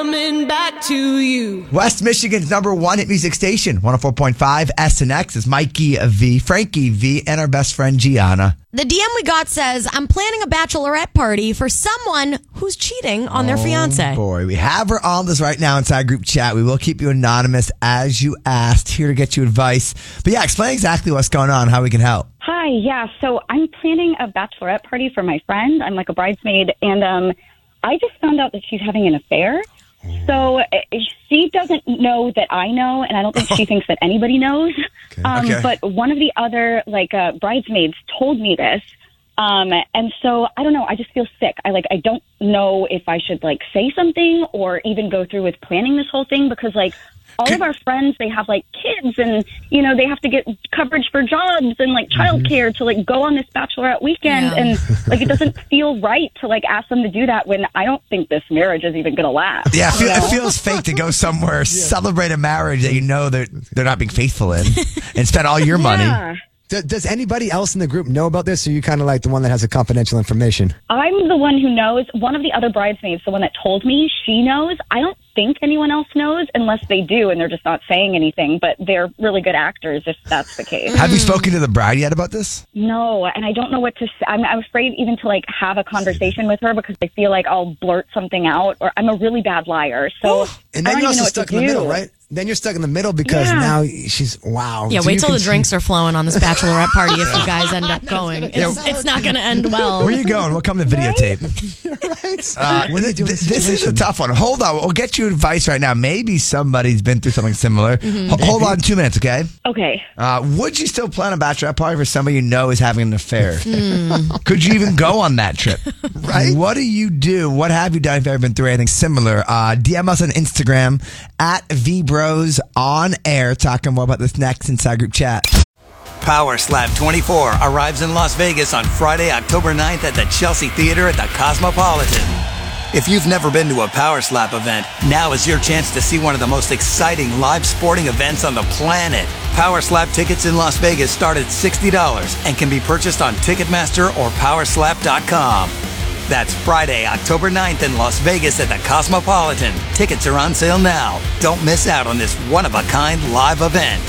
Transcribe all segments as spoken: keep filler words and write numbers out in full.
Coming back to you. West Michigan's number one hit music station, one oh four point five S N X is Mikey V, Frankie V, and our best friend Gianna. The D M we got says, I'm planning a bachelorette party for someone who's cheating on their oh, fiance. Boy, we have her on this right now inside group chat. We will keep you anonymous as you asked, here to get you advice. But yeah, explain exactly what's going on, how we can help. Hi, yeah, so I'm planning a bachelorette party for my friend. I'm like a bridesmaid, and um, I just found out that she's having an affair. So uh, she doesn't know that I know, and I don't think she thinks that anybody knows. Okay. Um, Okay. But one of the other like uh, bridesmaids told me this, um, and so I don't know. I just feel sick. I like I don't know if I should like say something or even go through with planning this whole thing because like all Could- of our friends, they have like kids, and you know they have to get coverage for jobs and like childcare mm-hmm. to like go on this bachelorette weekend, Yeah. and like it doesn't feel right to like ask them to do that when I don't think this marriage is even going to last. Yeah, it, feel, you it know? feels fake to go somewhere, celebrate a marriage that you know that they're not being faithful in, and spend all your money. Yeah. D- does anybody else in the group know about this, or are you kind of like the one that has the confidential information? I'm the one who knows. One of the other bridesmaids, the one that told me, she knows. I don't think anyone else knows unless they do, and they're just not saying anything, but they're really good actors if that's the case. Have you spoken to the bride yet about this? No, and I don't know what to say. I'm, I'm afraid even to like have a conversation with her because I feel like I'll blurt something out, or I'm a really bad liar. So And I then don't you're even also know what stuck to in the do. middle, right? Then you're stuck in the middle because Yeah. now she's, wow. Yeah, So wait you till can the see- drinks are flowing on this bachelorette party if you guys end up going. It's, it's not going to end well. Where are you going? We'll come to videotape. right? Uh, What do you th- do in th- this this is a situation? tough one. Hold on. We'll get you advice right now. Maybe somebody's been through something similar. Mm-hmm. H- hold on two minutes, okay? Okay. Uh, would you still plan a bachelorette party for somebody you know is having an affair? Hmm. Could you even go on that trip? Right? What do you do? What have you done if you've ever been through anything similar? Uh, D M us on Instagram at VBros on air. Talking more about this next inside group chat. Power Slap twenty-four arrives in Las Vegas on Friday, October ninth at the Chelsea Theater at the Cosmopolitan. If you've never been to a Power Slap event, now is your chance to see one of the most exciting live sporting events on the planet. Power Slap tickets in Las Vegas start at sixty dollars and can be purchased on Ticketmaster or power slap dot com. That's Friday, October ninth in Las Vegas at the Cosmopolitan. Tickets are on sale now. Don't miss out on this one-of-a-kind live event.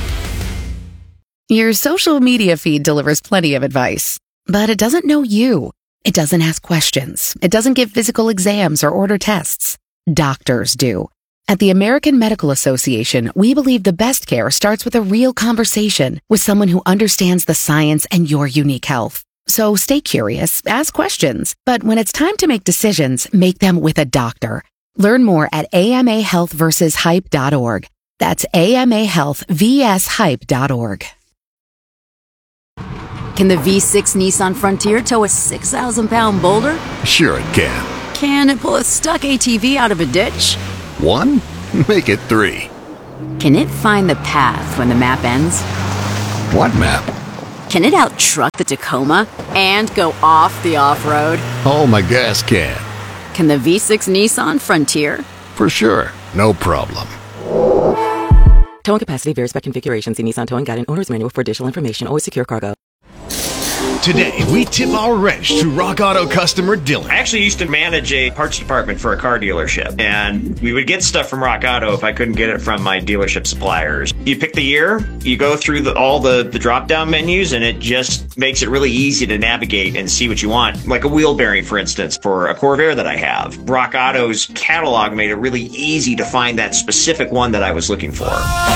Your social media feed delivers plenty of advice, but it doesn't know you. It doesn't ask questions. It doesn't give physical exams or order tests. Doctors do. At the American Medical Association, we believe the best care starts with a real conversation with someone who understands the science and your unique health. So stay curious, ask questions, but when it's time to make decisions, make them with a doctor. Learn more at A M A health versus hype dot org. That's A M A health versus hype dot org. Can the V six Nissan Frontier tow a six thousand pound boulder? Sure it can. Can it pull a stuck A T V out of a ditch? One? Make it three. Can it find the path when the map ends? What map? Can it out-truck the Tacoma and go off the off-road? Oh, my gas can. Can the V six Nissan Frontier? For sure. No problem. Towing capacity varies by configuration. See Nissan Towing Guide and Owner's Manual for additional information. Always secure cargo. Today, we tip our wrench to Rock Auto customer Dylan. I actually used to manage a parts department for a car dealership, and we would get stuff from Rock Auto if I couldn't get it from my dealership suppliers. You pick the year, you go through the, all the, the drop-down menus, and it just makes it really easy to navigate and see what you want. Like a wheel bearing, for instance, for a Corvair that I have. Rock Auto's catalog made it really easy to find that specific one that I was looking for.